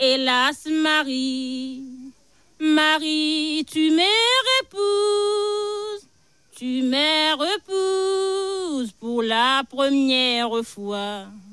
Hélas, Marie, Marie, tu m'épouses pour la première fois.